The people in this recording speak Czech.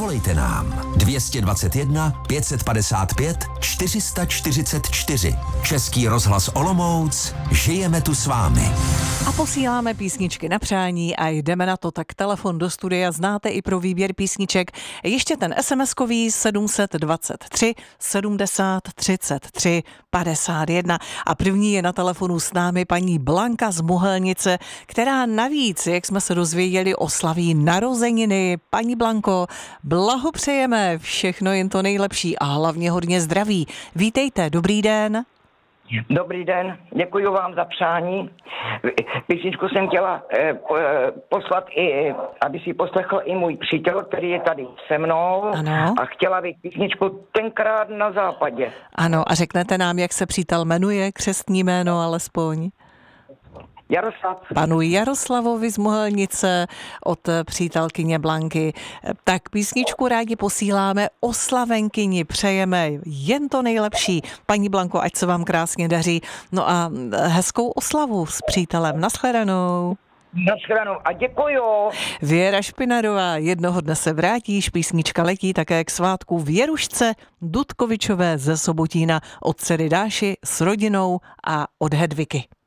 Zavolejte nám 221 555 444. Český rozhlas Olomouc, žijeme tu s vámi. A posíláme písničky na přání a jdeme na to, tak telefon do studia znáte i pro výběr písniček. Ještě ten SMS-kový 723 70 33 51. A první je na telefonu s námi paní Blanka z Mohelnice, která navíc, jak jsme se dozvěděli, oslaví narozeniny. Paní Blanko, blahopřejeme, všechno jen to nejlepší a hlavně hodně zdraví. Vítejte, dobrý den. Dobrý den, děkuji vám za přání. Písničku jsem chtěla poslat i, aby si poslechl i můj přítel, který je tady se mnou. Ano. A chtěla bych písničku Tenkrát na západě. Ano, a řeknete nám, jak se přítel jmenuje, křestní jméno alespoň? Jaroslav. Panu Jaroslavovi z Mohelnice od přítelkyně Blanky. Tak písničku rádi posíláme, oslavenkyni přejeme jen to nejlepší. Paní Blanko, ať se vám krásně daří. No a hezkou oslavu s přítelem. Naschledanou. Naschledanou a děkuju. Věra Špinarová, jednoho dne se vrátíš, písnička letí také k svátku Věrušce Dudkovičové ze Sobotína od dcery Dáši s rodinou a od Hedviky.